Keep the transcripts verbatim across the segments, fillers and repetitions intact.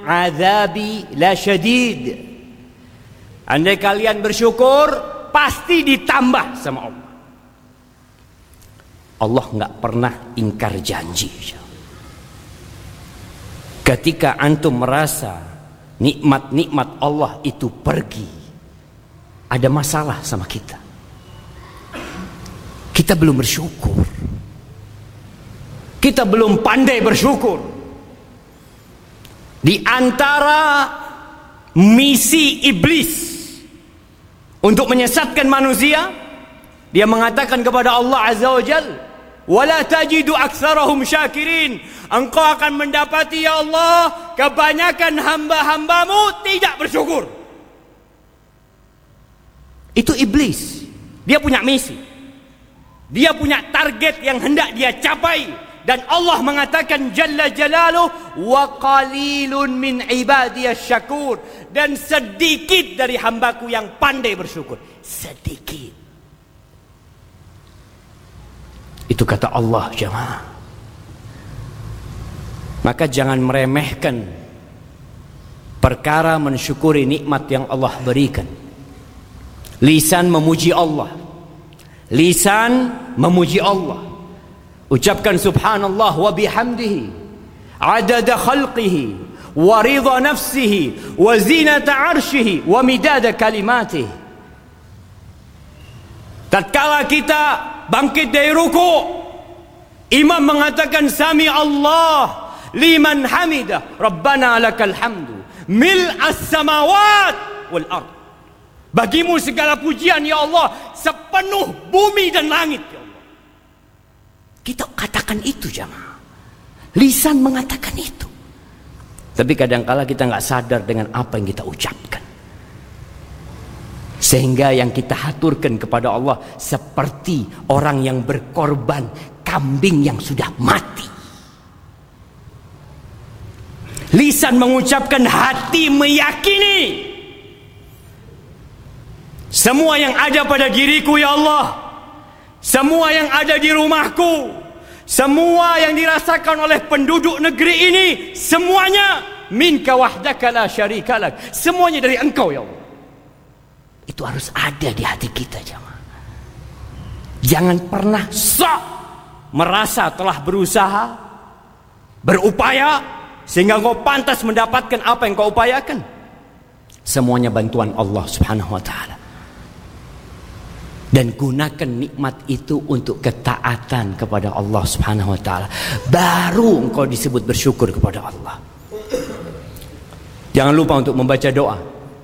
azabi la syadid. Andai kalian bersyukur, pasti ditambah sama Allah. Allah enggak pernah ingkar janji. Ketika antum merasa nikmat-nikmat Allah itu pergi, ada masalah sama kita. Kita belum bersyukur. Kita belum pandai bersyukur. Di antara misi iblis untuk menyesatkan manusia, dia mengatakan kepada Allah Azza wa Jalla, "Wala tajidu aktsarahum syakirin." Engkau akan mendapati ya Allah, kebanyakan hamba-hambamu tidak bersyukur. Itu iblis. Dia punya misi. Dia punya target yang hendak dia capai. Dan Allah mengatakan Jalla Jalaluh, "Wa qalilun min ibadiyas syakur." Dan sedikit dari hambaku yang pandai bersyukur. Sedikit. Itu kata Allah, jemaah. Maka jangan meremehkan perkara mensyukuri nikmat yang Allah berikan. Lisan memuji Allah. Lisan memuji Allah. Ucapkan subhanallah wa bihamdihi adada khalqihi wa ridha nafsihi wa zinata arshihi wa midada kalimatihi. Tatkala kita bangkit dari ruku, imam mengatakan sami Allah liman hamidah rabbana lakal hamdu mil'as samawat wal ard. Bagimu segala pujian ya Allah sepenuh bumi dan langit ya Allah. Kita katakan itu jemaah. Lisan mengatakan itu. Tapi kadangkala kita nggak sadar dengan apa yang kita ucapkan. Sehingga yang kita haturkan kepada Allah seperti orang yang berkorban kambing yang sudah mati. Lisan mengucapkan, hati meyakini. Semua yang ada pada diriku ya Allah, semua yang ada di rumahku, semua yang dirasakan oleh penduduk negeri ini, semuanya minka wahdaka la syarikalak. Semuanya dari engkau ya Allah. Itu harus ada di hati kita jemaah. Jangan pernah sok merasa telah berusaha, berupaya sehingga kau pantas mendapatkan apa yang kau upayakan. Semuanya bantuan Allah Subhanahu wa taala. Dan gunakan nikmat itu untuk ketaatan kepada Allah Subhanahu wa taala. Baru engkau disebut bersyukur kepada Allah. Jangan lupa untuk membaca doa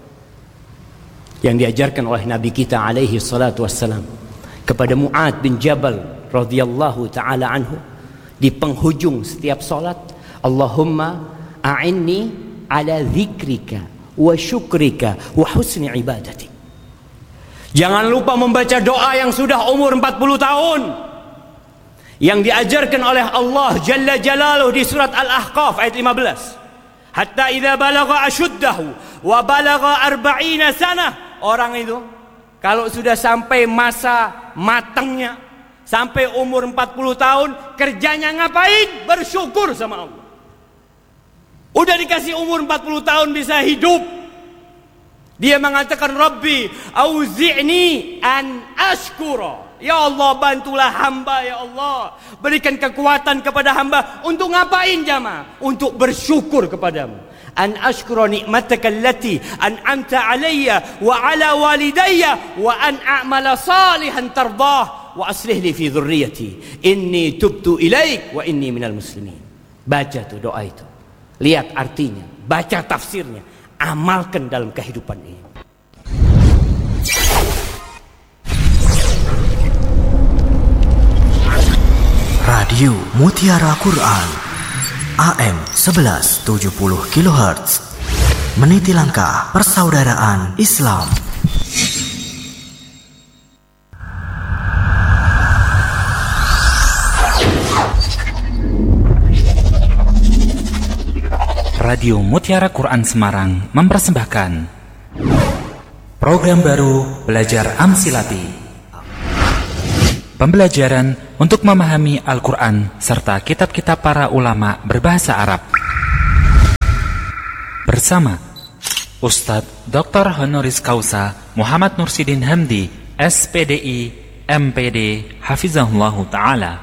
yang diajarkan oleh Nabi kita alaihi salatu wassalam kepada Mu'ad bin Jabal radhiyallahu taala anhu di penghujung setiap salat, Allahumma a'inni ala dzikrika wa syukrika wa husni ibadatik. Jangan lupa membaca doa yang sudah umur empat puluh tahun yang diajarkan oleh Allah Jalla Jalaluh di surat Al-Ahqaf ayat lima belas. Hatta idza balagha ashuddahu wa balagha arba'ina sanah. Orang itu kalau sudah sampai masa matangnya, sampai umur empat puluh tahun, kerjanya ngapain? Bersyukur sama Allah. Udah dikasih umur empat puluh tahun bisa hidup. Dia mengatakan, Rabbi auzi'ni an ashkura. Ya Allah, bantulah hamba ya Allah. Berikan kekuatan kepada hamba. Untuk ngapain jamaah? Untuk bersyukur kepadamu. An ashkura ni'mataka allati an'amta alayya wa ala walidayya wa an a'mala salihan tardah wa aslih li fi dhurriyyati inni tubtu ilaik wa inni minal muslimin. Baca tuh doa itu. Lihat artinya, baca tafsirnya, amalkan dalam kehidupan ini. Radio Mutiara Quran A M sebelas tujuh puluh kilohertz, meniti langkah persaudaraan Islam. Radio Mutiara Quran Semarang mempersembahkan program baru Belajar Amsilati. Pembelajaran untuk memahami Al-Quran serta kitab-kitab para ulama berbahasa Arab. bersama Ustadz doktor Honoris Causa Muhammad Nursidin Hamdi, S P D I, M P D, Hafizahullahu Ta'ala.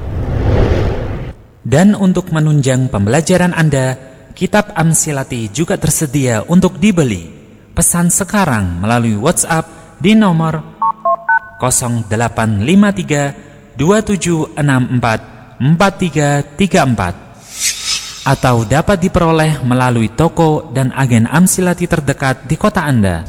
Dan untuk menunjang pembelajaran Anda, kitab Amsilati juga tersedia untuk dibeli. Pesan sekarang melalui WhatsApp di nomor nol delapan lima tiga dua tujuh enam empat empat tiga tiga empat atau dapat diperoleh melalui toko dan agen Amsilati terdekat di kota Anda.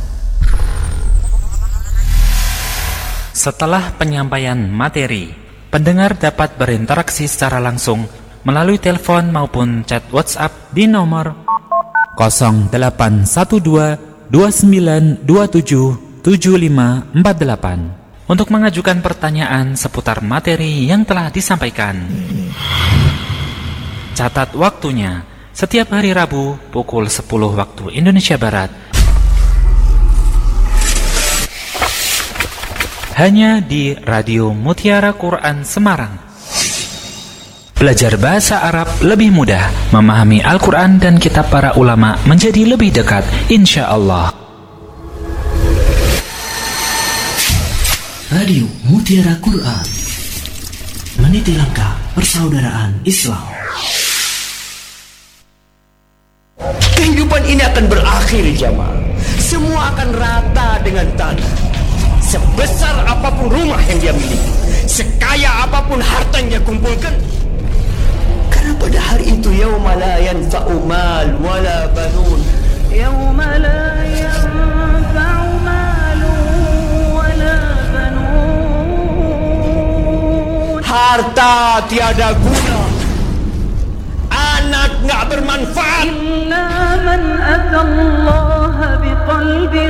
Setelah penyampaian materi, pendengar dapat berinteraksi secara langsung melalui telepon maupun chat WhatsApp di nomor nol delapan satu dua dua sembilan dua tujuh tujuh lima empat delapan untuk mengajukan pertanyaan seputar materi yang telah disampaikan. Catat waktunya, setiap hari Rabu pukul sepuluh waktu Indonesia Barat. Hanya di Radio Mutiara Quran Semarang. Belajar bahasa Arab lebih mudah, memahami Al-Quran dan kitab para ulama menjadi lebih dekat, insya Allah. Radio Mutiara Quran, meniti langkah persaudaraan Islam. Kehidupan ini akan berakhir, jamaah. Semua akan rata dengan tanah. Sebesar apapun rumah yang dia miliki, sekaya apapun harta yang dia kumpulkan, karena pada hari itu yauma la yanfa'u mal wala banun, yauma la yanfa'u mal wala banun. Harta tiada guna, anak enggak bermanfaat. Illa man atallaha biqalbin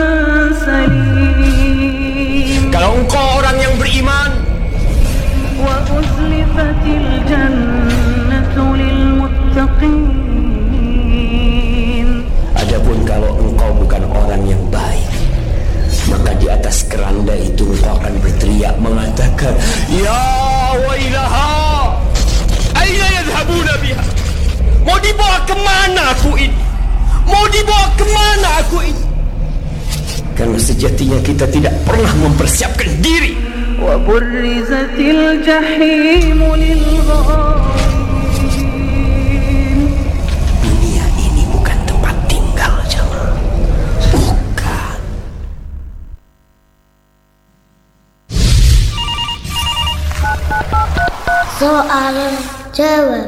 salim. Kalau engkau orang yang beriman, wa uzlifatil jannatu lil muttaqin. Adapun kalau engkau bukan orang yang baik, maka di atas keranda itu engkau akan berteriak mengatakan, ya wailaha, aina yadhhabuna biha? Mau dibawa kemana aku ini? Mau dibawa kemana aku ini? Karena sejatinya kita tidak pernah mempersiapkan diri. Wa burrizatil jahimu lil ghaib. Dunia ini bukan tempat tinggal, jemaah. Bukan. Soal jawab.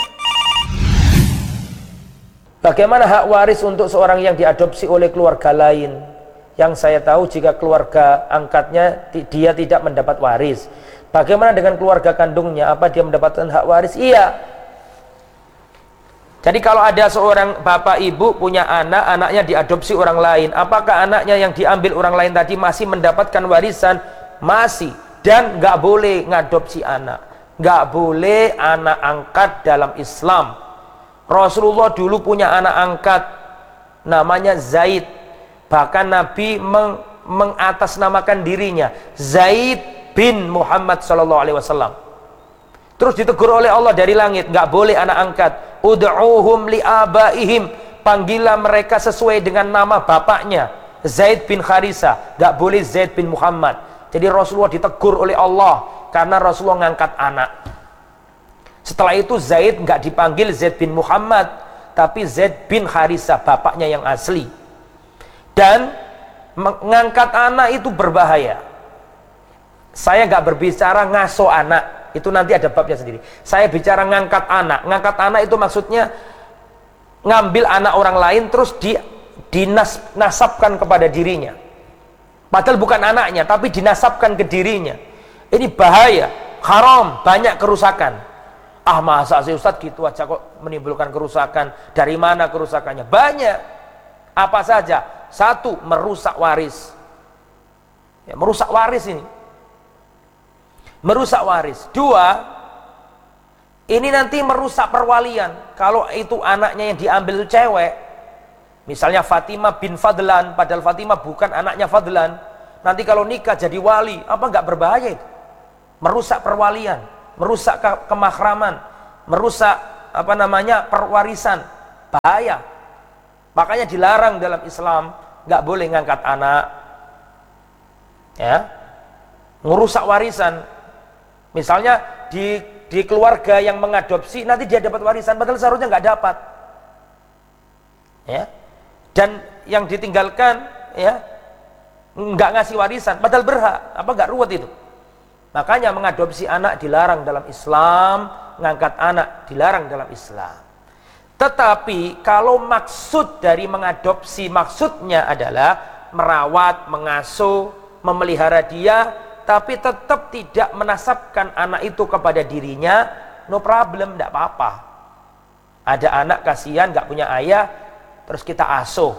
Bagaimana hak waris untuk seorang yang diadopsi oleh keluarga lain? Yang saya tahu jika keluarga angkatnya dia tidak mendapat waris. Bagaimana dengan keluarga kandungnya? Apa dia mendapatkan hak waris? Iya. Jadi kalau ada seorang bapak ibu punya anak, anaknya diadopsi orang lain, apakah anaknya yang diambil orang lain tadi masih mendapatkan warisan? Masih. Dan nggak boleh ngadopsi anak, nggak boleh anak angkat dalam Islam. Rasulullah dulu punya anak angkat namanya Zaid. Bahkan Nabi meng, mengatasnamakan dirinya Zaid bin Muhammad sallallahu alaihi wasallam. Terus ditegur oleh Allah dari langit, nggak boleh anak angkat. Ud'uhum li'abaihim, panggillah mereka sesuai dengan nama bapaknya. Zaid bin Harisa, nggak boleh Zaid bin Muhammad. Jadi Rasulullah ditegur oleh Allah karena Rasulullah ngangkat anak. Setelah itu Zaid nggak dipanggil Zaid bin Muhammad, tapi Zaid bin Harisa, bapaknya yang asli. Dan mengangkat anak itu berbahaya. Saya nggak berbicara ngaso anak, itu nanti ada babnya sendiri. Saya bicara ngangkat anak. Ngangkat anak itu maksudnya ngambil anak orang lain terus di dinasabkan kepada dirinya. Padahal bukan anaknya, tapi dinasabkan ke dirinya. Ini bahaya, haram, banyak kerusakan. Ah, masa sih Ustadz gitu aja kok menimbulkan kerusakan? Dari mana kerusakannya? Banyak. Apa saja? Satu, merusak waris. Ya, merusak waris ini. Merusak waris. Dua, ini nanti merusak perwalian. Kalau itu anaknya yang diambil itu cewek, misalnya Fatimah bin Fadlan, padahal Fatimah bukan anaknya Fadlan. Nanti kalau nikah jadi wali, apa nggak berbahaya itu? Merusak perwalian, merusak ke kemahraman, merusak apa namanya perwarisan, bahaya. Makanya dilarang dalam Islam, nggak boleh ngangkat anak, ya, ngerusak warisan. Misalnya di di keluarga yang mengadopsi nanti dia dapat warisan, padahal seharusnya nggak dapat, ya. Dan yang ditinggalkan, ya, nggak ngasih warisan, padahal berhak, apa nggak ruwet itu? Makanya mengadopsi anak dilarang dalam Islam, ngangkat anak dilarang dalam Islam. Tetapi kalau maksud dari mengadopsi, maksudnya adalah merawat, mengasuh, memelihara dia, tapi tetap tidak menasabkan anak itu kepada dirinya, no problem, tidak apa-apa. Ada anak kasihan nggak punya ayah, terus kita asuh,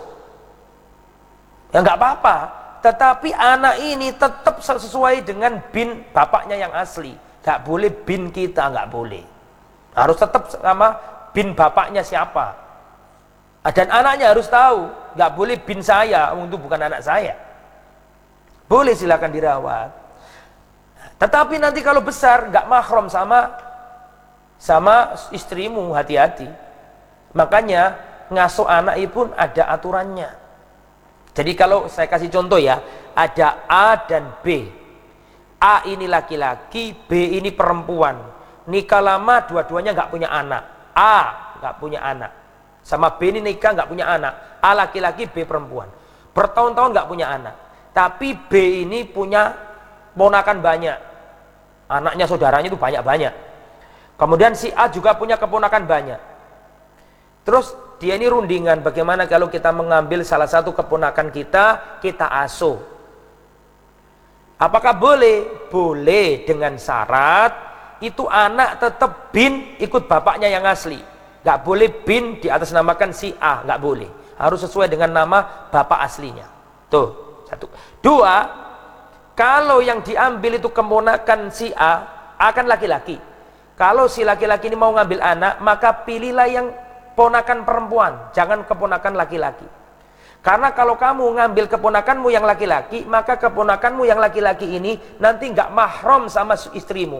ya nggak apa-apa. Tetapi anak ini tetap sesuai dengan bin bapaknya yang asli. Gak boleh bin kita, gak boleh. Harus tetap sama bin bapaknya siapa. Dan anaknya harus tahu, gak boleh bin saya, itu bukan anak saya. Boleh silakan dirawat. Tetapi nanti kalau besar gak mahram sama sama istrimu, hati-hati. Makanya ngasuh anak itu pun ada aturannya. Jadi kalau saya kasih contoh ya, ada A dan B. A ini laki-laki, B ini perempuan. Nikah lama, dua-duanya nggak punya anak. A nggak punya anak, sama B ini nikah nggak punya anak. A laki-laki, B perempuan. Bertahun-tahun nggak punya anak. Tapi B ini punya ponakan banyak. Anaknya saudaranya itu banyak-banyak. Kemudian si A juga punya keponakan banyak. Terus dia ini rundingan, bagaimana kalau kita mengambil salah satu keponakan kita, kita asuh. Apakah boleh? Boleh, dengan syarat itu anak tetap bin ikut bapaknya yang asli. Gak boleh bin di atas namakan si A, gak boleh. Harus sesuai dengan nama bapak aslinya. Tuh, satu. Dua, kalau yang diambil itu keponakan si A, akan laki-laki. Kalau si laki-laki ini mau ngambil anak, maka pilihlah yang ponakan perempuan, jangan keponakan laki-laki. Karena kalau kamu ngambil keponakanmu yang laki-laki, maka keponakanmu yang laki-laki ini nanti nggak mahram sama istrimu.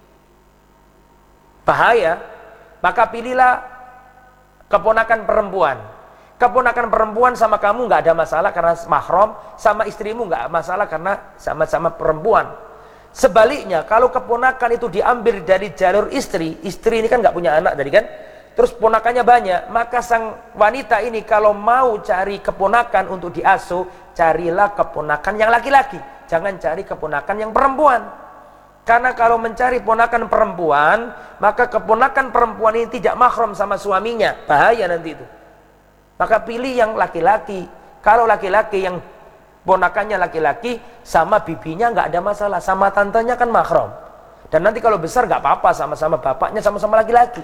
Bahaya. Maka pilihlah keponakan perempuan. Keponakan perempuan sama kamu nggak ada masalah karena mahram, sama istrimu nggak masalah karena sama-sama perempuan. Sebaliknya, kalau keponakan itu diambil dari jalur istri, istri ini kan nggak punya anak tadi kan? Terus ponakannya banyak, maka sang wanita ini kalau mau cari keponakan untuk diasuh, carilah keponakan yang laki-laki, jangan cari keponakan yang perempuan. Karena kalau mencari ponakan perempuan, maka keponakan perempuan ini tidak mahram sama suaminya, bahaya nanti itu. Maka pilih yang laki-laki. Kalau laki-laki yang ponakannya laki-laki, sama bibinya nggak ada masalah, sama tantenya kan mahram. Dan nanti kalau besar nggak apa-apa, sama-sama bapaknya sama-sama laki-laki.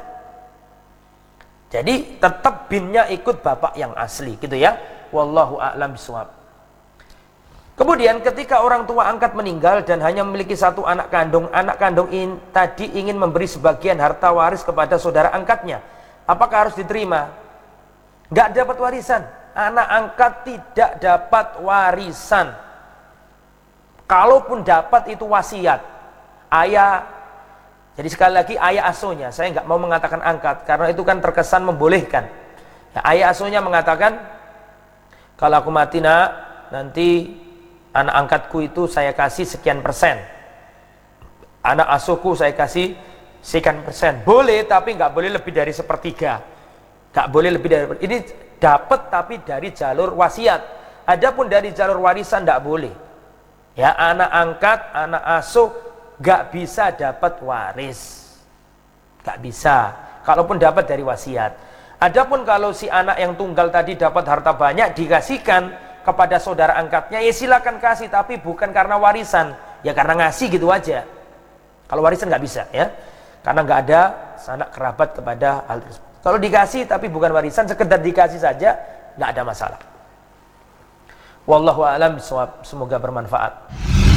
Jadi tetap binnya ikut bapak yang asli, gitu ya. Wallahu a'lam bishawab. Kemudian ketika orang tua angkat meninggal dan hanya memiliki satu anak kandung, anak kandung ini tadi ingin memberi sebagian harta waris kepada saudara angkatnya, apakah harus diterima? Nggak dapat warisan. Anak angkat tidak dapat warisan. Kalaupun dapat itu wasiat. Ayah. Jadi sekali lagi ayah asuhnya, saya nggak mau mengatakan angkat karena itu kan terkesan membolehkan. Ya, ayah asuhnya mengatakan, kalau aku mati nak, nanti anak angkatku itu saya kasih sekian persen. Anak asuhku saya kasih sekian persen. Boleh, tapi nggak boleh lebih dari sepertiga. Nggak boleh lebih dari ini dapat tapi dari jalur wasiat. Adapun dari jalur warisan nggak boleh. Ya, anak angkat, anak asuh gak bisa dapat waris, gak bisa. Kalaupun dapat dari wasiat. Adapun kalau si anak yang tunggal tadi dapat harta banyak dikasihkan kepada saudara angkatnya, ya silakan kasih, tapi bukan karena warisan, ya karena ngasih gitu aja. Kalau warisan gak bisa ya, karena gak ada sanak kerabat kepada hal tersebut. Kalau dikasih tapi bukan warisan, sekedar dikasih saja, gak ada masalah. Wallahu a'lam bishawab. Semoga bermanfaat.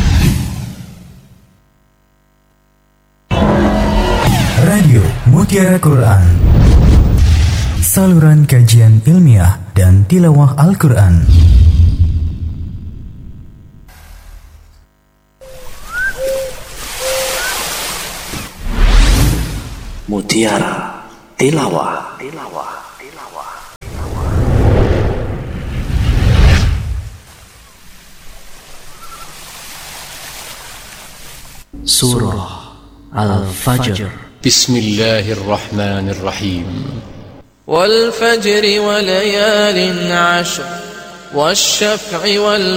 Radio Mutiara Quran, saluran kajian ilmiah dan tilawah Al-Quran. Mutiara Tilawah. Tilawah. Tilawah. Surah Al-Fajr. Bismillahirrahmanirrahim. Wal fajri wa layalin ashr, wasyaf'i wal